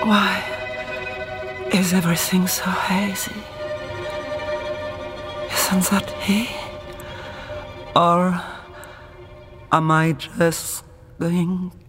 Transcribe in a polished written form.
Why is everything so hazy? Isn't that he? Or am I just going